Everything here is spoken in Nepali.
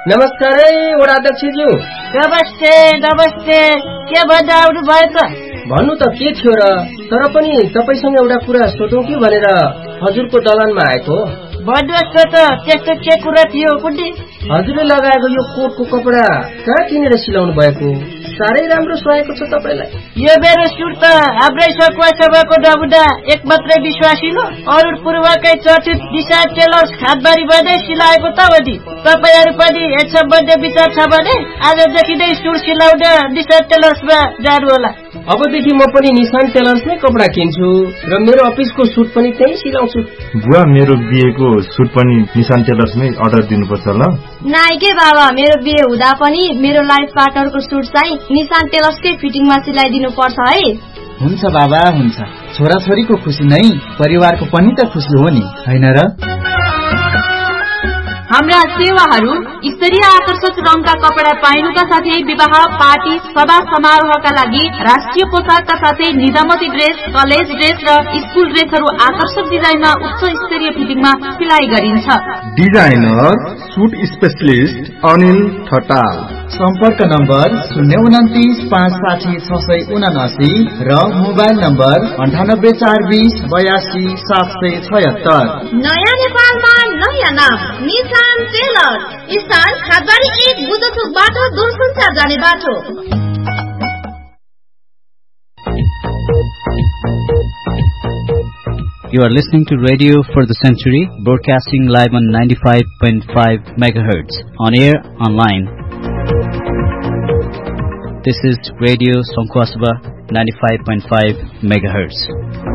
नमस्कार है वडाध्यक्षज्यू। नमस्ते नमस्ते। के भन्दा आउनु भयो त? भन्नु त के थियो र, तर पनि तपाईसँग एउटा कुरा सोधौँ कि भनेर हजुरको दलानमा आएको। भन्नुहोस् न त, त्यस्तो के कुरा थियो कुन्डी? हजुरले लगाएको यो कोटको कपडा कहाँ किनेर सिलाउनु भएको? साह्रै राम्रो सुहाएको छ तपाईलाई। यो मेरो सुट त हाम्रै सकुवा सभाको नमुना एक मात्रै विश्वासिलो अरुण पूर्वकै चर्चित दिशा टेलर्स खातबारीबाटै सिलाएको त हो नि। तपाईहरु पनि यस सम्बन्धी विचार छ भने आजदेखि नै सुट सिलाउन दिशा टेलर्समा जानु होला। अबदेखि म पनि निशान टेलर्समै कपडा किन्छु र मेरो अफिसको सुट पनि त्यही सिलाउँछु। बुवा, मेरो बिहेको सुट पनि निशान टेलर्समै अर्डर दिनुपर्छ ल? नाइ के बाबा, मेरो बिहे हुँदा पनि मेरो लाइफ पार्टनरको सुट चाहिँ निशान टेलर्सकै फिटिङमा सिलाइदिनु पर्छ है। हुन्छ बाबा, हुन्छ। छोराछोरीको खुसी नै परिवारको पनि त खुसी हो नि, हैन र? हाम्रा सेवाहरू स्तरीय आकर्षक रङका कपडा पाइनुका साथै विवाह, पार्टी, सभा समारोहका लागि राष्ट्रिय पोसाकका साथै निजामती ड्रेस, कलेज ड्रेस र स्कुल ड्रेसहरू आकर्षक डिजाइनमा उच्च स्तरीय फिटिङमा सिलाइ गरिन्छ। Designer suit specialist Anil Thatal. सम्पर्क नम्बर 029560679 र मोबाइल नम्बर 9842082776। नयाँ नेपालमा नयाँ नाम निशान टेलर। स्थान खातबारी 1 बुद्धचोक बाटो, दूरसञ्चार जाने बाटो। You are listening to Radio for the Century, broadcasting live on 95.5 MHz, on air, online. This is Radio Songkhwasaba 95.5 MHz.